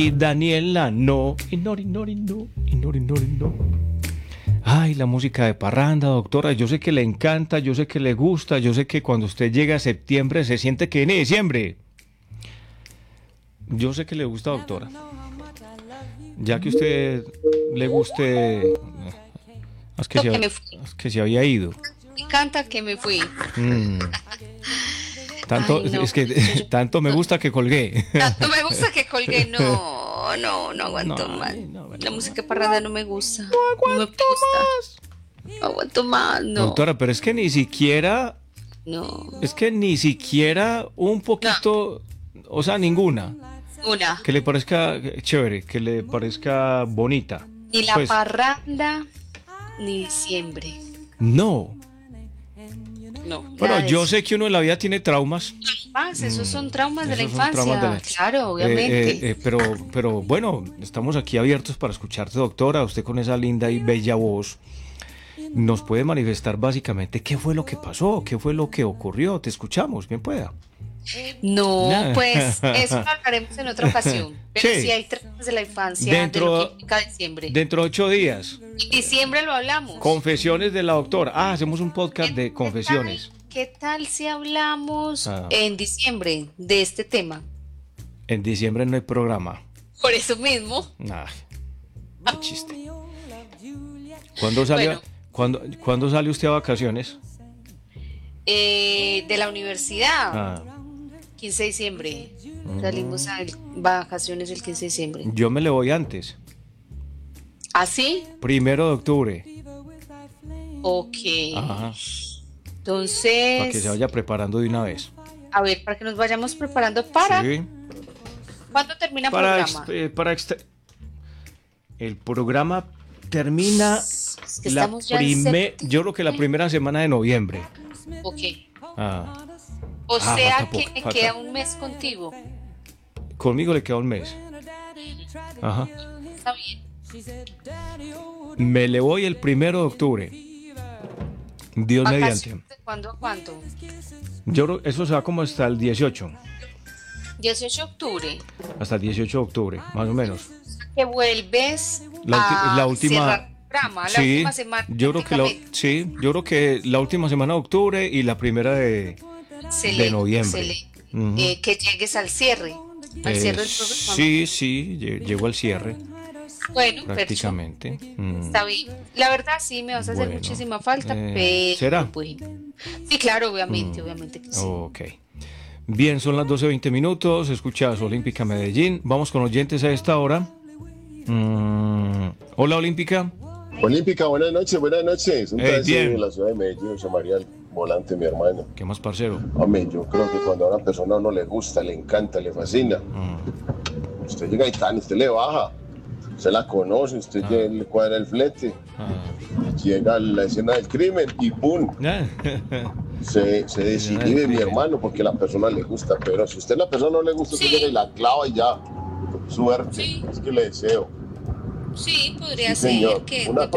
Y Daniela, no. Ay, la música de parranda, doctora, yo sé que le encanta, yo sé que le gusta, yo sé que cuando usted llega a septiembre se siente que en diciembre. Yo sé que le gusta, doctora. Ya que usted le guste... Es que se había ido. Me encanta que me fui. Tanto, Ay, no. es que tanto me gusta que colgué. Tanto me gusta que colgué. No aguanto No, más. no aguanto La más. música parranda no me gusta. No No me aguanto gusta. más. No aguanto más, no. Doctora, pero es que ni siquiera, No. un poquito, o sea, ninguna, Una. que le parezca chévere, que le parezca bonita. Ni la Pues, parranda, ni diciembre. no. No. Bueno, nada de yo eso. sé que uno en la vida tiene traumas. Esos son traumas de la Esos son infancia. traumas Claro, obviamente. pero bueno, estamos aquí abiertos para escucharte, doctora. Usted con esa linda y bella voz nos puede manifestar básicamente qué fue lo que pasó, qué fue lo que ocurrió. Te escuchamos, bien pueda. No, pues eso lo hablaremos en otra ocasión. Pero Sí. sí hay traumas de la infancia, de lo que implica diciembre. Dentro de 8 días, En diciembre lo hablamos. confesiones de la doctora. Ah, hacemos un podcast de confesiones. ¿Qué tal si hablamos Ah. en diciembre de este tema? En diciembre no hay programa. Por eso mismo. Nah, qué chiste. ¿Cuándo sale, Bueno. ¿cuándo sale usted a vacaciones? De la universidad, Ah, 15 de diciembre. Salimos a vacaciones el 15 de diciembre. yo me le voy antes. ¿Así? 1 de octubre. Ok. Ajá. Entonces, Para que se vaya preparando de una vez. a ver, para que nos vayamos preparando para... Sí. ¿Cuándo termina el Para programa? el programa termina Es que estamos ya en yo creo que la primera semana de noviembre. Ok. Ah, O sea falta que poco, me falta. queda un mes contigo. Conmigo le queda un mes. Ajá. Está bien. Me le voy el 1 de octubre. Dios ¿Vacaciones mediante. de cuándo a cuánto? Yo creo eso se va como hasta el 18. 18 de octubre. Hasta el 18 de octubre, más o menos. Que vuelves La a última. cerrar el programa, la Sí, última semana. yo creo que la última semana de octubre y la primera de noviembre. Excelente. Ujú. Que llegues al cierre. Al cierre del programa. Sí, llego al cierre Bueno, prácticamente. perfecto. Está bien. La verdad sí me vas a hacer Bueno, muchísima falta, pero ¿será? bueno. Sí, claro, obviamente que sí. Ok. Bien, son las 12:20. Escuchas Olímpica Medellín. Vamos con oyentes a esta hora. Hola, Olímpica. Olímpica, buenas noches, buenas noches. Un placer bien. en la ciudad de Medellín, José María Volante, mi hermano. ¿Qué más, parcero? Hombre, yo creo que cuando a una persona a uno le gusta, le encanta, le fascina, usted llega y tan, usted le baja, usted la conoce, usted le cuadra el flete, llega a la escena del crimen y ¡pum! Se desinhibe, mi hermano, porque a la persona le gusta. Pero si usted a la persona no le gusta, usted Sí. llega y la clava y ya, suerte. Sí. Es que le deseo. Sí, podría Sí, señor. ser que Una